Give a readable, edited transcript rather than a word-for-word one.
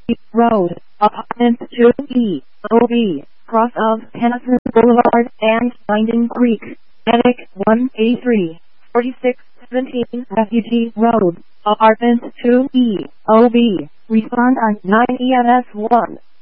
Road, Apartment 2E, OB, cross of Tennyson Boulevard and Binding Creek, Attic 183, 4617 Refugee Road, Apartment 2E, OB. Respond on 9 EMS 1.